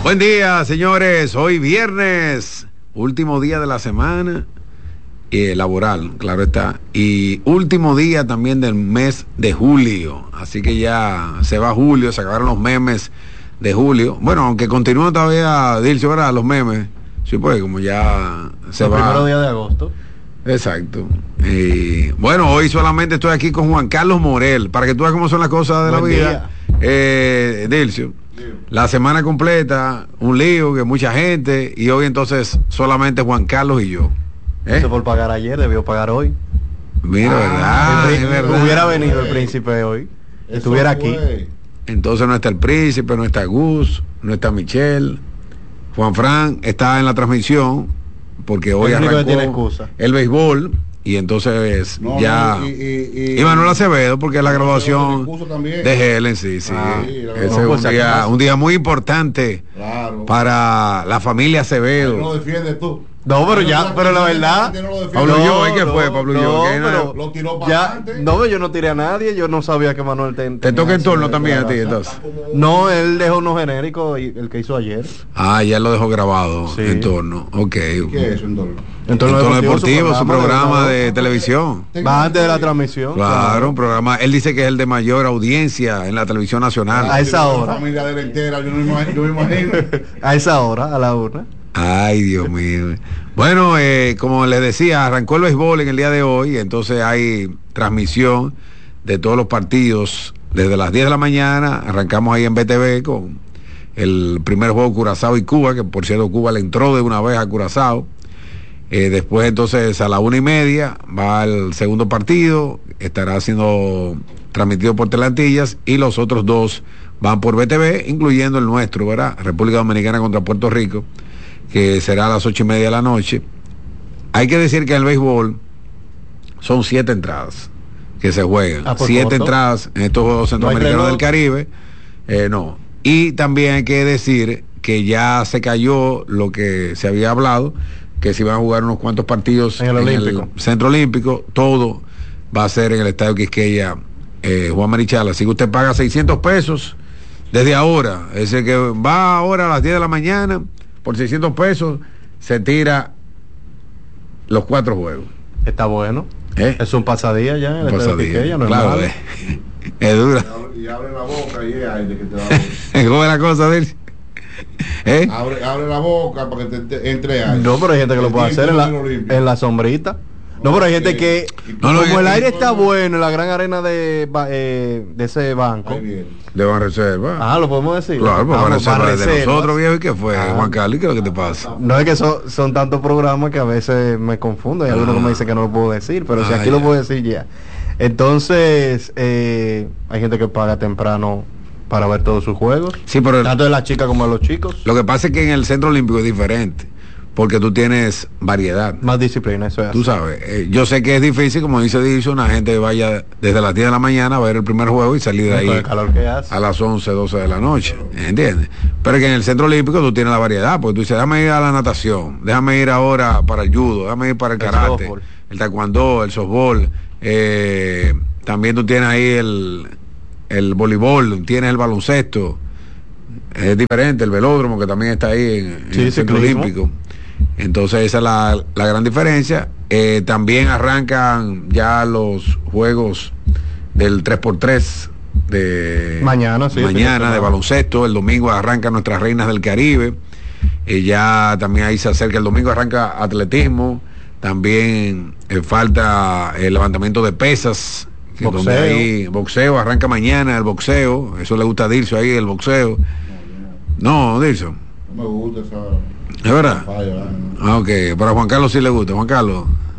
Buen día, señores. Hoy viernes, último día de la semana laboral, claro está, y último día también del mes de julio. Así que ya se va julio, se acabaron los memes de julio. Bueno, aunque continúan todavía, Dilcio, ¿verdad? Los memes. Sí, pues como ya se va. El primero día de agosto. Exacto. Y bueno, hoy solamente estoy aquí con Juan Carlos Morel, para que tú veas cómo son las cosas de la vida. Dilcio, la semana completa, un lío, que mucha gente, y hoy entonces solamente Juan Carlos y yo. Se por pagar ayer, debió pagar hoy. Mira, verdad. Hubiera venido el príncipe hoy, estuviera aquí. Entonces no está el príncipe, no está Gus, no está Michelle. Juan Fran está en la transmisión porque hoy arrancó el béisbol y entonces y Manuel Acevedo porque es la graduación de Helen, sí. Ese es un día muy importante para la familia Acevedo. No defiendes tú. No, pero la verdad, Pablo Yo, ¿qué fue? Pablo Yo, lo tiró para adelante. No, yo no tiré a nadie, yo no sabía que Manuel te toca en torno también a ti, entonces. No, él dejó uno genérico, el que hizo ayer. Ya lo dejó grabado, sí. En torno, ¿Qué es en torno? Entorno deportivo, su programa de televisión. Va antes de la transmisión. Claro, un programa, él dice que es el de mayor audiencia en la televisión nacional. A esa hora. Familia de entera, yo me imagino. A esa hora, a la urna. Ay, Dios mío. Bueno, como les decía, arrancó el béisbol en el día de hoy, entonces hay transmisión de todos los partidos desde las 10 de la mañana. Arrancamos ahí en BTV con el primer juego Curazao y Cuba, que por cierto Cuba le entró de una vez a Curazao. Después entonces a la 1:30 va el segundo partido, estará siendo transmitido por Teleantillas y los otros dos van por BTV, incluyendo el nuestro, ¿verdad? República Dominicana contra Puerto Rico, que será a las 8:30 de la noche. Hay que decir que en el béisbol son 7 entradas que se juegan. 7 entradas en estos Juegos Centroamericanos del Caribe. No. Y también hay que decir que ya se cayó lo que se había hablado, que se iban a jugar unos cuantos partidos en el Centro Olímpico. Todo va a ser en el Estadio Quisqueya Juan Marichal. Así que usted paga $600 desde ahora. Es el que va ahora a las 10 de la mañana. Por $600 se tira los 4 juegos. Está bueno. Es un pasadía ya en el pasadía, claro, es dura. Y abre la boca y es aire que te da. ¿Cómo es la cosa de él? Abre la boca para que te entre aire. No, pero hay gente que lo puede hacer en la sombrita. No, pero hay gente que como el aire está bueno en la gran arena de ese banco de Banreserva. Lo podemos decir. Claro, pues Banreserva de nosotros, viejo. ¿Y qué fue, Juan Carlos? ¿Qué es lo que te pasa? No, es que son tantos programas que a veces me confundo. Hay algunos que me dicen que no lo puedo decir, pero si aquí lo puedo decir ya. Entonces hay gente que paga temprano para ver todos sus juegos, sí, pero tanto de las chicas como de los chicos. Lo que pasa es que en el Centro Olímpico es diferente, porque tú tienes variedad, más disciplina, eso es tú sabes. Yo sé que es difícil, como dice Dilson, una gente vaya desde las 10 de la mañana a ver el primer juego y salir de ahí el calor que hace a las 11, 12 de la noche, ¿entiendes? Pero que en el Centro Olímpico tú tienes la variedad, porque tú dices, déjame ir a la natación, déjame ir ahora para el judo, déjame ir para el karate, el taekwondo, el softball, también tú tienes ahí el voleibol, tienes el baloncesto, es diferente, el velódromo que también está ahí en el Centro Olímpico. Entonces esa es la gran diferencia. También arrancan ya los juegos del 3x3 de mañana de baloncesto. El domingo arrancan nuestras reinas del Caribe. Ya también ahí se acerca, el domingo arranca atletismo. También falta el levantamiento de pesas. Boxeo arranca mañana, el boxeo. Eso le gusta a Dilso ahí, el boxeo. No, Dilso. No me gusta esa. ¿Es verdad? Ok, pero a Juan Carlos sí le gusta. Juan Carlos,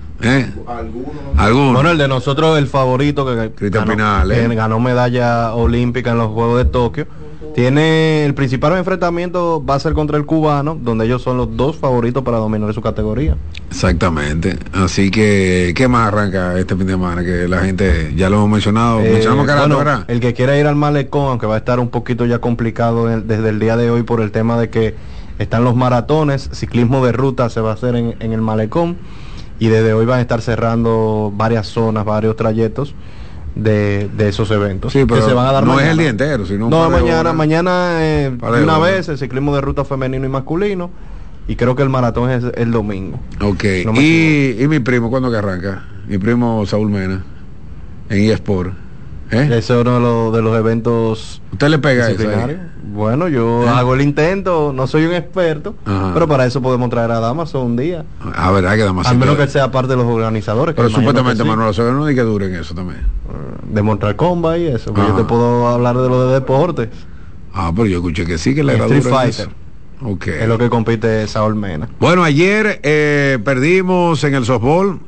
¿Alguno? Bueno, el de nosotros, el favorito que Cristian Pinal, ganó medalla olímpica en los Juegos de Tokio. Tiene el principal enfrentamiento, va a ser contra el cubano, donde ellos son los dos favoritos para dominar su categoría. Exactamente. Así que, ¿qué más arranca este fin de semana? Que la gente, ya lo hemos mencionado, ¿verdad? El que quiera ir al malecón, aunque va a estar un poquito ya complicado desde el día de hoy por el tema de que están los maratones, ciclismo de ruta se va a hacer en el malecón, y desde hoy van a estar cerrando varias zonas, varios trayectos, de esos eventos. Sí, pero que se van a dar no mañana. es el día entero, sino no, mañana una vez el ciclismo de ruta femenino y masculino, y creo que el maratón es el domingo. Ok, no y mi primo, ¿cuándo que arranca? Mi primo Saúl Mena, en eSport. Ese es uno de los eventos. ¿Usted le pega eso? Bueno, yo hago el intento, no soy un experto, pero para eso podemos traer a Damaso un día. Verdad que Damaso. Al menos que él sea parte de los organizadores. Pero supuestamente Manuel Osorio no dice que dure en eso también. De Mortal Kombat y eso, yo te puedo hablar de lo de deportes. Pero yo escuché que sí, que le era Street Fighter. Okay. Es lo que compite Saúl Mena. Bueno, ayer perdimos en el softball.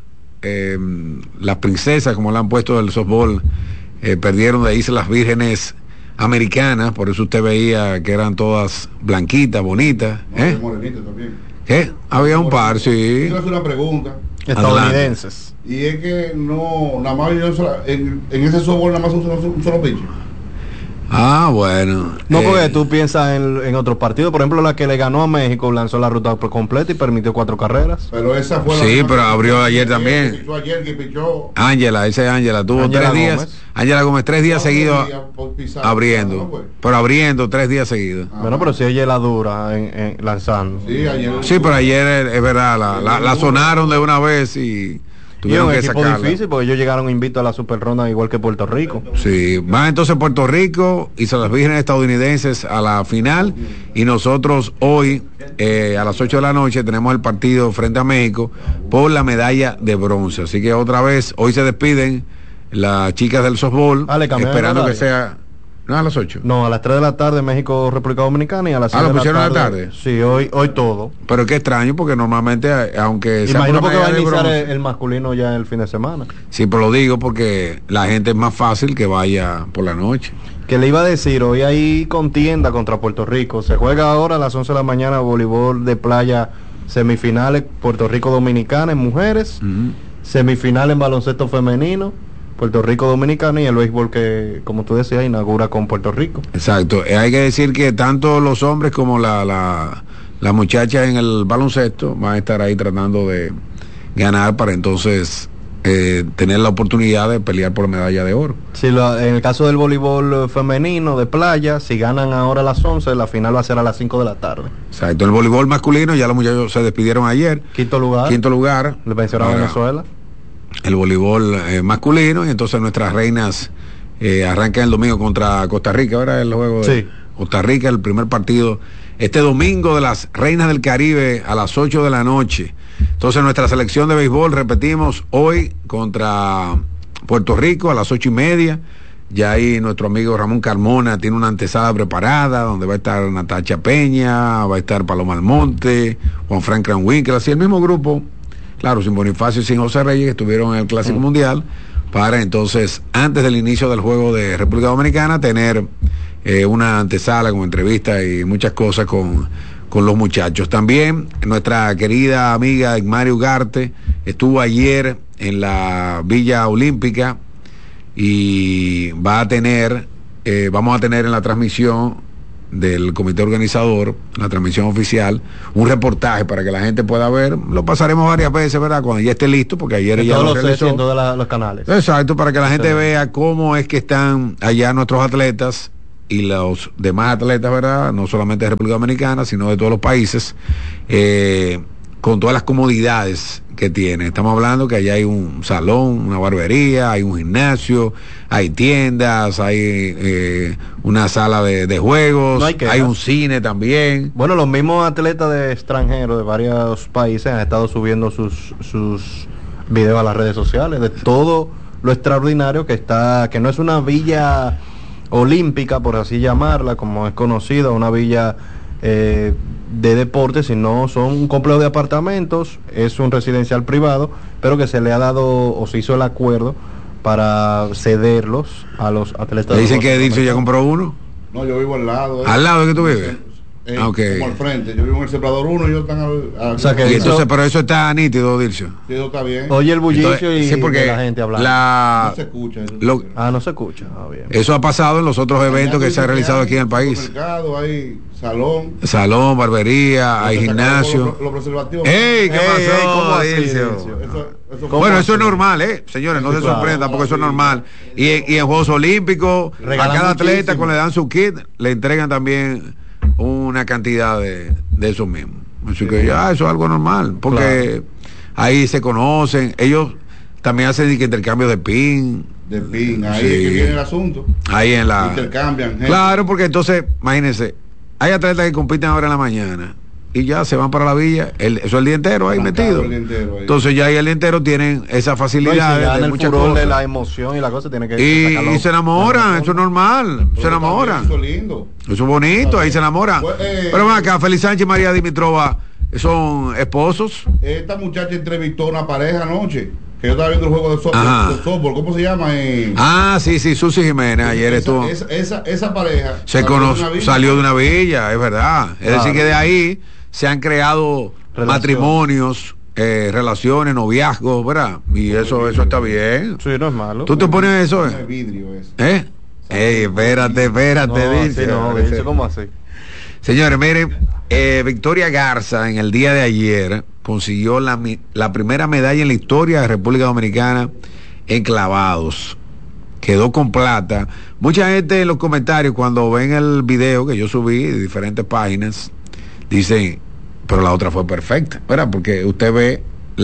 Las princesas, como le han puesto del softball, perdieron de Islas Vírgenes Americanas, por eso usted veía que eran todas blanquitas, bonitas. Morenitas también. ¿Qué? Había un par, sí. Quiero hacer una pregunta. Estadounidenses. Y es que no, nada más en ese softball nada más un solo pitch. Bueno. No, porque tú piensas en otros partidos. Por ejemplo, la que le ganó a México lanzó la ruta completa y permitió 4 carreras. Pero esa fue la. Sí, pero abrió ayer también. Que pichó ayer, que pichó. Ángela tuvo Ángela 3 días. Ángela Gómez 3 días seguidos abriendo. Pero abriendo 3 días seguidos. Bueno, pero si ella la dura en lanzando. Sí, pero ayer es verdad, la sonaron de una vez y tuvieron que sacarla. Difícil porque ellos llegaron invictos a la super ronda igual que Puerto Rico. Sí, van entonces Puerto Rico y Islas Vírgenes estadounidenses a la final, y nosotros hoy a las 8 de la noche tenemos el partido frente a México por la medalla de bronce. Así que otra vez hoy se despiden las chicas del softball, esperando que sea. ¿No a las 8? No, a las 3 de la tarde México, República Dominicana, y a las 6 ¿lo pusieron a la tarde? Sí, hoy todo. Pero qué extraño, porque normalmente, aunque sea imagino porque va a iniciar el masculino ya el fin de semana. Sí, pero lo digo porque la gente es más fácil que vaya por la noche. Que le iba a decir, hoy hay contienda contra Puerto Rico. Se juega ahora a las 11 de la mañana voleibol de playa, semifinales Puerto Rico Dominicana en mujeres, semifinal en baloncesto femenino, Puerto Rico Dominicana, y el béisbol que, como tú decías, inaugura con Puerto Rico. Exacto. Hay que decir que tanto los hombres como las muchachas en el baloncesto van a estar ahí tratando de ganar para entonces tener la oportunidad de pelear por medalla de oro. Sí, en el caso del voleibol femenino de playa, si ganan ahora a las 11, la final va a ser a las 5 de la tarde. Exacto. El voleibol masculino, ya los muchachos se despidieron ayer. Quinto lugar. Le vencerán a Venezuela. El voleibol masculino, y entonces nuestras reinas arrancan el domingo contra Costa Rica. Ahora el juego de Costa Rica, el primer partido este domingo de las Reinas del Caribe a las 8 de la noche. Entonces nuestra selección de béisbol, repetimos, hoy contra Puerto Rico a las 8:30. Ya ahí nuestro amigo Ramón Carmona tiene una antesala preparada donde va a estar Natacha Peña, va a estar Paloma Almonte, Juan Frank Cranwinkel, así el mismo grupo. Claro, sin Bonifacio y sin José Reyes, que estuvieron en el Clásico Mundial, para entonces, antes del inicio del juego de República Dominicana, tener una antesala con entrevistas y muchas cosas con los muchachos. También nuestra querida amiga Igmari Ugarte estuvo ayer en la Villa Olímpica y vamos a tener en la transmisión del comité organizador, la transmisión oficial, un reportaje para que la gente pueda ver. Lo pasaremos varias veces, ¿verdad? Cuando ya esté listo, porque ayer ya lo realizó. En todos los canales. Exacto, para que la gente vea cómo es que están allá nuestros atletas y los demás atletas, ¿verdad? No solamente de República Dominicana, sino de todos los países, con todas las comodidades que tiene. Estamos hablando que allá hay un salón, una barbería, hay un gimnasio, hay tiendas, hay una sala de juegos, hay un cine también. Bueno, los mismos atletas de extranjeros de varios países han estado subiendo sus videos a las redes sociales de todo lo extraordinario que está, que no es una villa olímpica, por así llamarla, como es conocida, una villa de deportes, sino son un complejo de apartamentos, es un residencial privado, pero que se le ha dado o se hizo el acuerdo para cederlos a los atletas. ¿Le dicen que Edilson ya compró uno? No, yo vivo al lado. ¿Al lado de que tú vives? como al frente. Yo vivo en el Sembrador 1 y ellos están o sea que entonces, pero eso está nítido, Dilcio. Sí, eso está bien. Oye, el bullicio y sí, porque la gente hablando. No se escucha. No se escucha. Bien. Eso ha pasado en los otros eventos que se han realizado aquí en el país. Hay salón, barbería, hay gimnasio. Los preservativos. ¡Ey! ¿Qué pasó, Dilcio? Bueno, eso es normal, señores, no se sorprendan porque eso es normal. Y en Juegos Olímpicos, a cada atleta cuando le dan su kit, le entregan también una cantidad de eso mismo. Así que ya, eso es algo normal, porque ahí se conocen, ellos también hacen intercambio de pin. Ahí es que viene el asunto. Ahí en la... Intercambian. Gente. Claro, porque entonces, imagínense, hay atletas que compiten ahora en la mañana y ya se van para la villa, eso es el día entero ahí metido. Entonces ya ahí el día entero tienen esa facilidad de muchas cosas. De la emoción y la cosa tiene que y se enamoran, eso es normal, se enamoran. Eso es lindo. Eso es bonito, ahí se enamoran. Pero ven acá, Félix Sánchez y María Dimitrova son esposos. Esta muchacha entrevistó a una pareja anoche. Que yo estaba viendo el juego de softball, ¿cómo se llama? Sí, Susi Jiménez, ayer estuvo. Esa pareja salió de una villa, es verdad. Es decir, que de ahí se han creado matrimonios, relaciones, noviazgos, ¿verdad? Y eso está bien. Sí, no es malo. ¿Tú te pones eso? Es vidrio eso. Ey, espérate, dice. Dice, ¿cómo así? Señores, miren, Victoria Garza en el día de ayer consiguió la primera medalla en la historia de República Dominicana en clavados. Quedó con plata. Mucha gente en los comentarios cuando ven el video que yo subí de diferentes páginas dicen, pero la otra fue perfecta, ¿verdad? Porque usted ve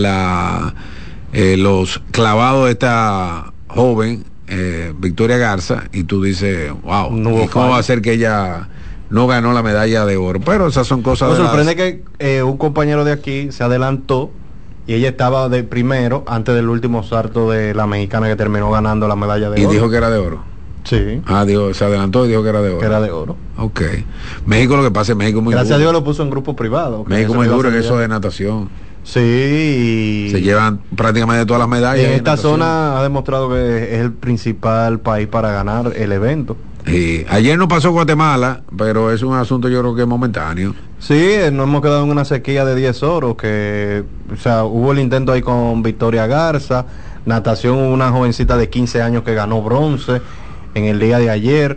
los clavados de esta joven Victoria Garza y tú dices, wow, ¿y cómo va a ser que ella no ganó la medalla de oro? Pero esas son cosas. Me sorprende que un compañero de aquí se adelantó y ella estaba de primero antes del último salto de la mexicana que terminó ganando la medalla de oro. Y dijo que era de oro. Sí. Se adelantó y dijo que era de oro. Que era de oro. Ok. México, lo que pasa es México muy Gracias duro. A Dios lo puso en grupo privado. México muy duro en eso de natación. Sí. Se llevan prácticamente todas las medallas. En esta zona ha demostrado que es el principal país para ganar el evento. Y ayer no pasó Guatemala, pero es un asunto yo creo que es momentáneo. Sí, nos hemos quedado en una sequía de 10 oros, hubo el intento ahí con Victoria Garza, natación, una jovencita de 15 años que ganó bronce en el día de ayer,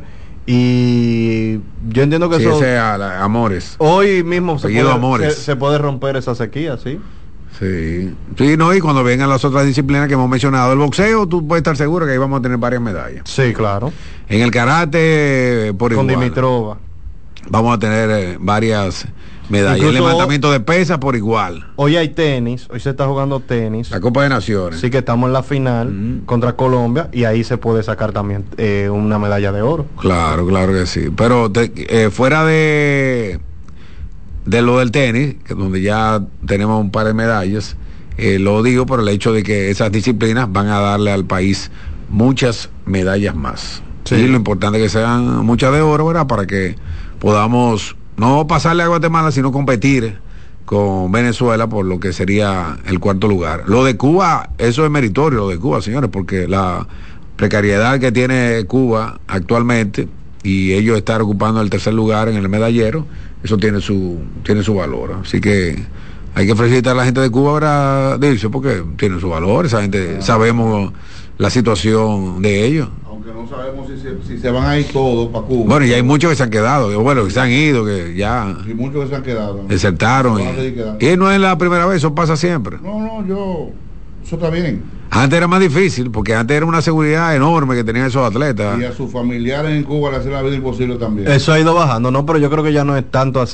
y yo entiendo que Amores. Hoy mismo se puede romper esa sequía, ¿sí? Sí, no, y cuando vengan las otras disciplinas que hemos mencionado, el boxeo, tú puedes estar seguro que ahí vamos a tener varias medallas. Sí, claro. En el karate, por igual. Con Dimitrova. Vamos a tener varias medallas. Incluso, el levantamiento de pesas por igual. Hoy hay tenis, hoy se está jugando tenis. La Copa de Naciones. Sí, que estamos en la final contra Colombia y ahí se puede sacar también una medalla de oro. Claro que sí. Pero fuera de lo del tenis, que donde ya tenemos un par de medallas, lo digo por el hecho de que esas disciplinas van a darle al país muchas medallas más. Sí. Y lo importante es que sean muchas de oro, ¿verdad? Para que podamos no pasarle a Guatemala, sino competir con Venezuela por lo que sería el cuarto lugar. Lo de Cuba, eso es meritorio, lo de Cuba, señores, porque la precariedad que tiene Cuba actualmente y ellos estar ocupando el tercer lugar en el medallero, eso tiene su valor. Así que hay que felicitar a la gente de Cuba ahora, Dilcio, porque tiene su valor. Esa gente, sabemos la situación de ellos. Aunque no sabemos si se van a ir todos para Cuba. Bueno, y hay muchos que se han quedado, que se han ido, que ya... Y muchos que se han quedado. Desertaron. Y no es la primera vez, eso pasa siempre. Eso está bien. Antes era más difícil, porque antes era una seguridad enorme que tenían esos atletas. Y a sus familiares en Cuba le hacen la vida imposible también. Eso ha ido bajando, ¿no? Pero yo creo que ya no es tanto así.